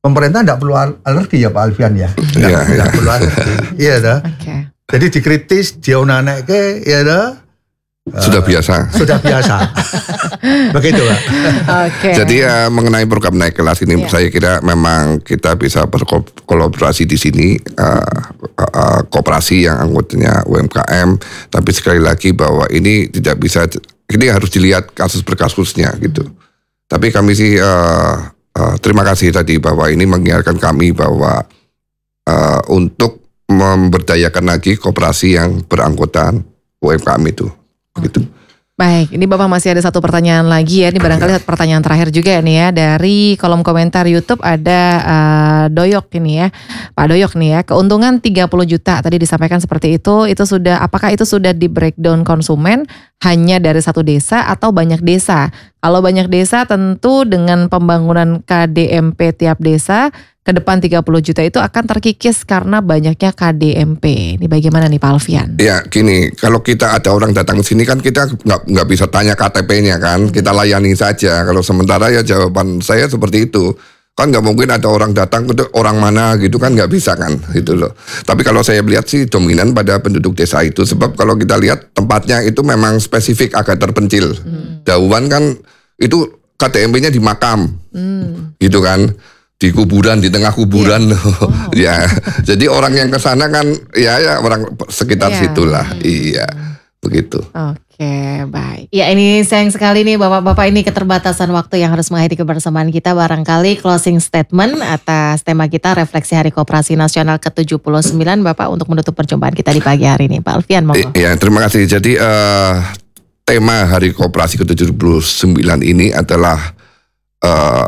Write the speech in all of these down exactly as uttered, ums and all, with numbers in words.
pemerintah tidak perlu alergi ya Pak Alfian ya. Tidak Iya, iya. perlu alergi. Iya dah. Oke. Jadi dikritis, dia nanek ke, ya dah. Sudah biasa. Sudah biasa. Begitu Pak. Oke. Jadi uh, mengenai program naik kelas ini, Iya. saya kira memang kita bisa berkolaborasi di sini, uh, uh, koperasi yang anggotanya U M K M. Tapi sekali lagi bahwa ini tidak bisa, ini harus dilihat kasus per kasusnya gitu. Tapi kami sih uh, uh, terima kasih tadi bahwa ini mengingatkan kami bahwa uh, untuk memberdayakan lagi koperasi yang beranggotaan U M K M itu. Begitu. Baik, ini Bapak masih ada satu pertanyaan lagi ya. Ini barangkali satu pertanyaan terakhir juga nih ya. Dari kolom komentar YouTube ada uh, Doyok ini ya. Pak Doyok nih ya. Keuntungan tiga puluh juta tadi disampaikan seperti itu. Itu sudah, apakah itu sudah di breakdown konsumen hanya dari satu desa atau banyak desa? Kalau banyak desa tentu dengan pembangunan K D M P tiap desa ke depan tiga puluh juta itu akan terkikis karena banyaknya K D M P. Ini bagaimana nih Pak Alfian? Ya gini, kalau kita ada orang datang ke sini kan kita nggak nggak bisa tanya K T P-nya kan, kita layani saja. Kalau sementara ya jawaban saya seperti itu. Kan nggak mungkin ada orang datang ke orang mana gitu kan, nggak bisa kan gitu loh. Tapi kalau saya lihat sih dominan pada penduduk desa itu, sebab kalau kita lihat tempatnya itu memang spesifik agak terpencil. Hmm. Dauhan kan itu K T M P-nya di makam, hmm. gitu kan. Di kuburan, di tengah kuburan. Yeah. Oh. Ya, jadi orang yang ke sana kan ya ya orang sekitar yeah. situlah. Hmm. Iya, begitu. Oke, baik. Ya, ini sayang sekali nih Bapak-bapak, ini keterbatasan waktu yang harus mengakhiri kebersamaan kita. Barangkali closing statement atas tema kita Refleksi Hari Koperasi Nasional ke tujuh puluh sembilan Bapak untuk menutup perjumpaan kita di pagi hari ini. Pak Alfian, monggo. Iya, terima kasih. Jadi uh, tema Hari Koperasi ke tujuh puluh sembilan ini adalah uh,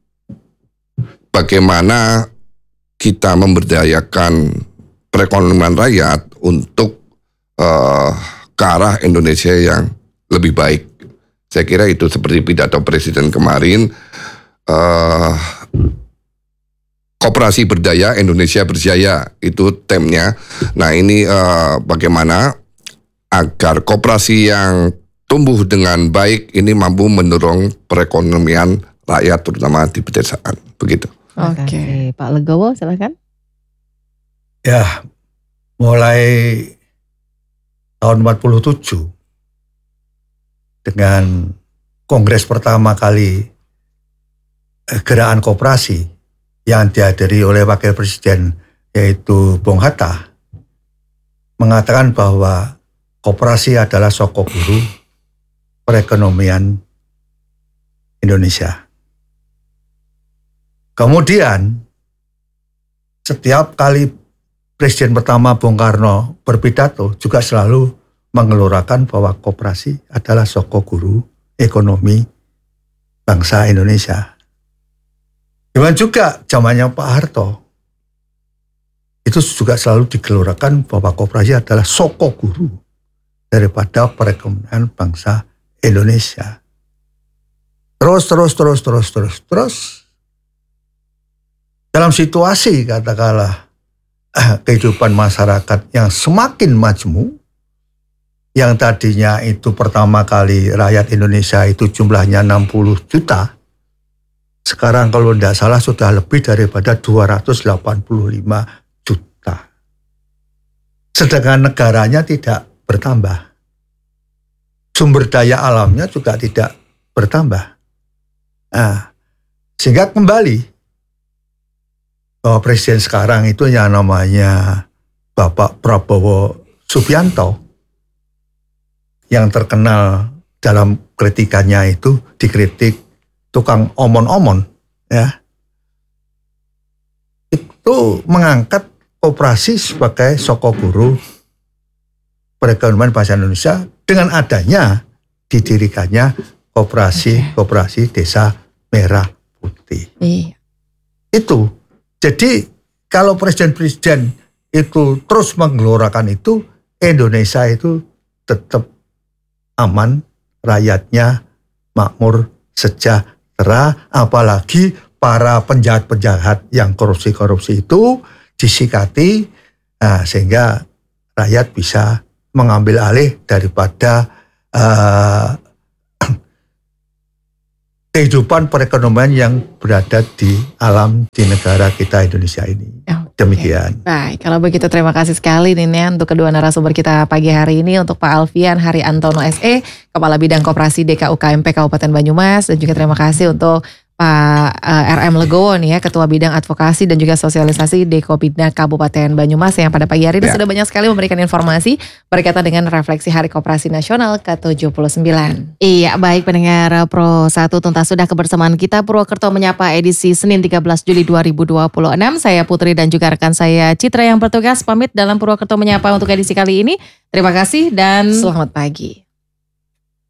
bagaimana kita memberdayakan perekonomian rakyat untuk uh, ke arah Indonesia yang lebih baik. Saya kira itu seperti pidato Presiden kemarin, uh, Koperasi Berdaya, Indonesia Berjaya, itu temnya. Nah ini uh, bagaimana agar koperasi yang tumbuh dengan baik ini mampu mendorong perekonomian rakyat terutama di pedesaan. Begitu. Oke, okay. Pak Legowo silakan. Ya, mulai tahun empat puluh tujuh dengan kongres pertama kali gerakan koperasi yang dihadiri oleh Wakil Presiden yaitu Bung Hatta mengatakan bahwa koperasi adalah sokok guru perekonomian Indonesia. Kemudian setiap kali Presiden pertama Bung Karno berpidato juga selalu mengeluarkan bahwa koperasi adalah sokok guru ekonomi bangsa Indonesia. Dengan juga zamannya Pak Harto itu juga selalu digelorakan bahwa koperasi adalah sokok guru daripada perekonomian bangsa Indonesia. Terus, terus, terus, terus, terus, terus. Dalam situasi katakanlah eh, kehidupan masyarakat yang semakin majmuk, yang tadinya itu pertama kali rakyat Indonesia itu jumlahnya enam puluh juta, sekarang kalau tidak salah sudah lebih daripada dua ratus delapan puluh lima juta. Sedangkan negaranya tidak bertambah. Sumber daya alamnya juga tidak bertambah. Nah, sehingga kembali bahwa presiden sekarang itu yang namanya Bapak Prabowo Subianto yang terkenal dalam kritikannya itu dikritik tukang omon-omon, ya, itu mengangkat koperasi sebagai sokok guru perekonomian bangsa Indonesia dengan adanya didirikannya koperasi koperasi desa merah putih. Iya. Itu. Jadi kalau presiden-presiden itu terus menggelorakan itu, Indonesia itu tetap aman, rakyatnya makmur, sejahtera, apalagi para penjahat-penjahat yang korupsi-korupsi itu disikati, nah, sehingga rakyat bisa mengambil alih daripada uh, kehidupan perekonomian yang berada di alam di negara kita Indonesia ini. Oke. Demikian. Baik, kalau begitu terima kasih sekali nih ya untuk kedua narasumber kita pagi hari ini, untuk Pak Alfian Haryantono S E, Kepala Bidang Koperasi D K U K M P Kabupaten Banyumas, dan juga terima kasih untuk Pak uh, R M Legowo nih ya, Ketua Bidang Advokasi dan juga Sosialisasi Dekopidna Kabupaten Banyumas, yang pada pagi hari ini Ya. sudah banyak sekali memberikan informasi berkaitan dengan refleksi Hari Koperasi Nasional ke tujuh puluh sembilan. Iya, baik pendengar Pro satu, tuntas sudah kebersamaan kita Purwokerto Menyapa edisi Senin tiga belas Juli dua ribu dua puluh enam. Saya Putri dan juga rekan saya Citra yang bertugas pamit dalam Purwokerto Menyapa untuk edisi kali ini. Terima kasih dan Selamat pagi.